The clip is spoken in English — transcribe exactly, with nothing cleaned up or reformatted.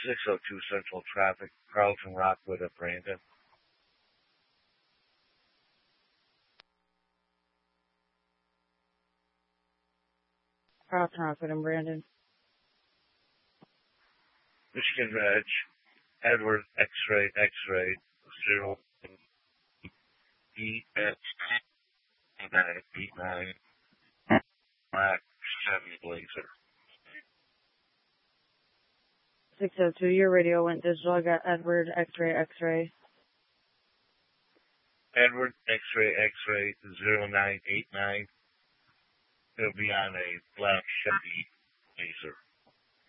six oh two Central Traffic, Carlton Rockwood at Brandon. Carlton Rockwood and Brandon. Michigan Reg, Edward X-Ray X-Ray zero E X nine eight nine Black Chevy Blazer. six oh two, your radio went digital. I got Edward X-Ray X-Ray. Edward X-Ray X-Ray zero nine eight nine. It'll be on a black Chevy Blazer.